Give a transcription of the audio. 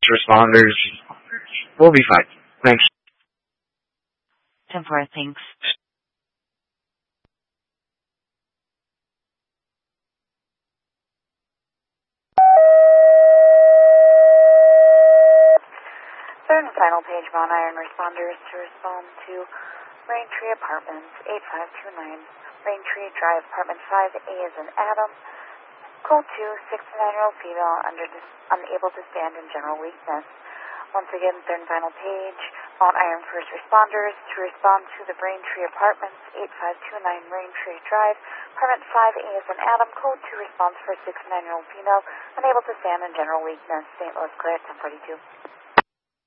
responders. We'll be fine. Thanks. 10-4, thanks. Third and final page, Mount Iron responders to respond to Raintree Apartments, 8529, Raintree Drive, Apartment 5A is in Adam. Code 2, 69-year-old female, unable to stand in general weakness. Once again, third and final page, Mount Iron first responders to respond to the Raintree Apartments, 8529 Raintree Drive, Apartment 5A is in Adam. Code 2 response for 69-year-old female, unable to stand in general weakness. St. Louis Clear, 1042.